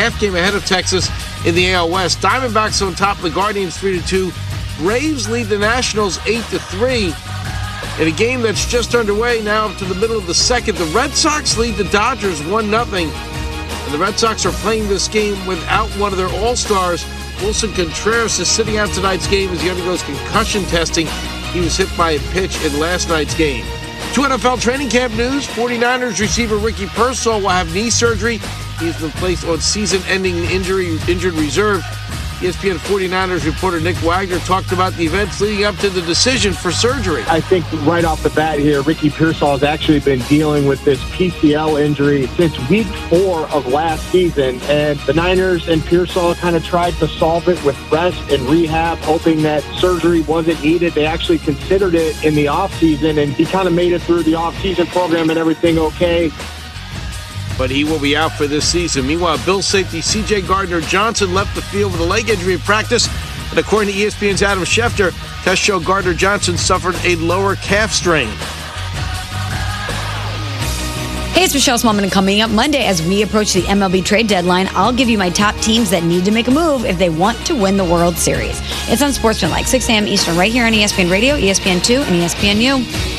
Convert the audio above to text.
half game ahead of Texas in the AL West. Diamondbacks on top of the Guardians 3-2. Braves lead the Nationals 8-3. In a game that's just underway now up to the middle of the second, the Red Sox lead the Dodgers 1-0. And the Red Sox are playing this game without one of their all-stars. Wilson Contreras is sitting out tonight's game as he undergoes concussion testing. He was hit by a pitch in last night's game. 2 NFL training camp news. 49ers receiver Ricky Pearsall will have knee surgery. He has been placed on season-ending injured reserve. ESPN 49ers reporter Nick Wagner talked about the events leading up to the decision for surgery. I think right off the bat here, Ricky Pearsall has actually been dealing with this PCL injury since week 4 of last season. And the Niners and Pearsall kind of tried to solve it with rest and rehab, hoping that surgery wasn't needed. They actually considered it in the offseason, and he kind of made it through the offseason program and everything okay. But he will be out for this season. Meanwhile, Bills safety C.J. Gardner-Johnson left the field with a leg injury in practice. And according to ESPN's Adam Schefter, tests show Gardner-Johnson suffered a lower calf strain. Hey, it's Michelle Smallman, and coming up Monday as we approach the MLB trade deadline, I'll give you my top teams that need to make a move if they want to win the World Series. It's on Sportsmanlike, 6 a.m. Eastern, right here on ESPN Radio, ESPN2, and ESPNU.